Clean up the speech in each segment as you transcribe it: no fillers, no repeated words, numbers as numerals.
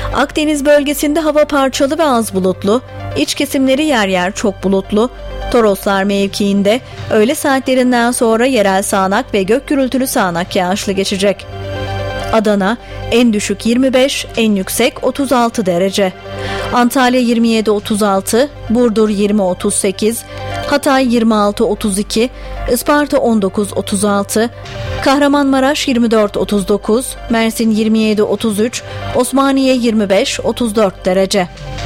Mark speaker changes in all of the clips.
Speaker 1: Akdeniz bölgesinde hava parçalı ve az bulutlu, iç kesimleri yer yer çok bulutlu. Toroslar mevkiinde öğle saatlerinden sonra yerel sağanak ve gök gürültülü sağanak yağışlı geçecek. Adana en düşük 25, en yüksek 36 derece. Antalya 27-36, Burdur 20-38, Hatay 26-32, Isparta 19-36, Kahramanmaraş 24-39, Mersin 27-33, Osmaniye 25-34 derece.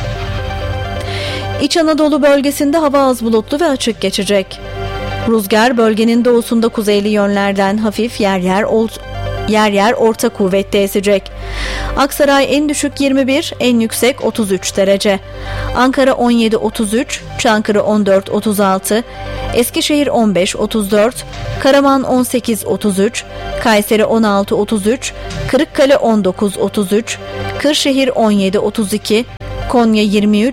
Speaker 1: İç Anadolu bölgesinde hava az bulutlu ve açık geçecek. Rüzgar bölgenin doğusunda kuzeyli yönlerden hafif yer yer orta kuvvette esecek. Aksaray en düşük 21, en yüksek 33 derece. Ankara 17-33, Çankırı 14-36, Eskişehir 15-34, Karaman 18-33, Kayseri 16-33, Kırıkkale 19-33, Kırşehir 17-32, Konya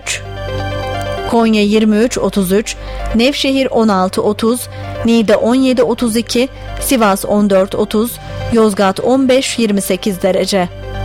Speaker 1: 23-33, Nevşehir 16-30, Niğde 17-32, Sivas 14-30, Yozgat 15-28 derece.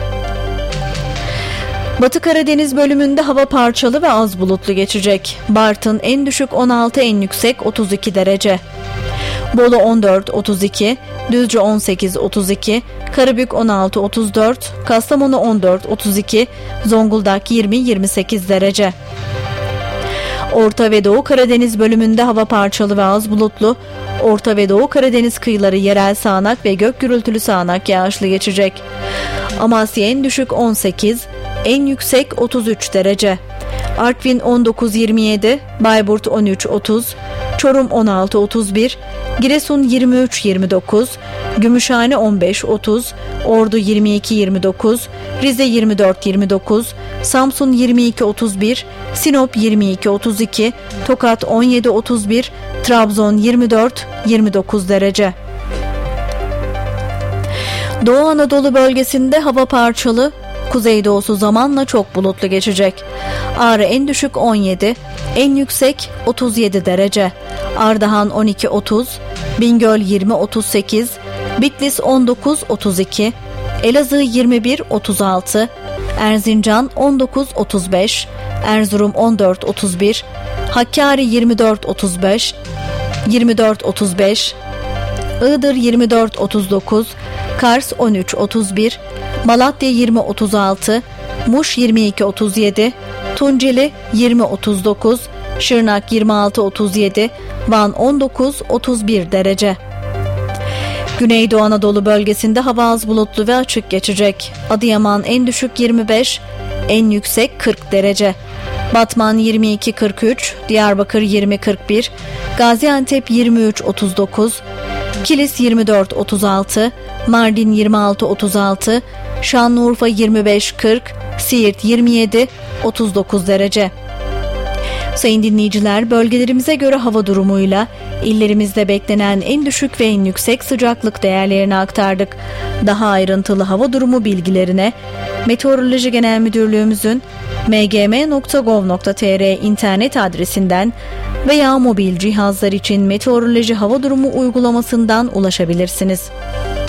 Speaker 1: Batı Karadeniz bölümünde hava parçalı ve az bulutlu geçecek. Bartın en düşük 16, en yüksek 32 derece. Bolu 14-32, Düzce 18-32, Karabük 16-34, Kastamonu 14-32, Zonguldak 20-28 derece. Orta ve Doğu Karadeniz bölümünde hava parçalı ve az bulutlu. Orta ve Doğu Karadeniz kıyıları yerel sağanak ve gök gürültülü sağanak yağışlı geçecek. Amasya en düşük 18, en yüksek 33 derece. Artvin 19-27, Bayburt 13-30, Çorum 16-31, Giresun 23-29, Gümüşhane 15-30, Ordu 22-29, Rize 24-29, Samsun 22-31, Sinop 22-32, Tokat 17-31, Trabzon 24-29 derece. Doğu Anadolu bölgesinde hava parçalı, kuzeydoğusu zamanla çok bulutlu geçecek. Ağrı en düşük 17, en yüksek 37 derece. Ardahan 12-30, Bingöl 20-38, Bitlis 19-32, Elazığ 21-36, Erzincan 19-35, Erzurum 14-31, Hakkari 24-35, Iğdır 24-39, Kars 13-31, Malatya 20-36, Muş 22-37, Tunceli 20-39, Şırnak 26-37, Van 19-31 derece. Güneydoğu Anadolu bölgesinde hava az bulutlu ve açık geçecek. Adıyaman en düşük 25, en yüksek 40 derece. Batman 22-43, Diyarbakır 20-41, Gaziantep 23-39, Kilis 24-36, Mardin 26-36, Şanlıurfa 25-40, Siirt 27-39 derece. Sayın dinleyiciler, bölgelerimize göre hava durumuyla illerimizde beklenen en düşük ve en yüksek sıcaklık değerlerini aktardık. Daha ayrıntılı hava durumu bilgilerine Meteoroloji Genel Müdürlüğümüzün mgm.gov.tr internet adresinden veya mobil cihazlar için meteoroloji hava durumu uygulamasından ulaşabilirsiniz.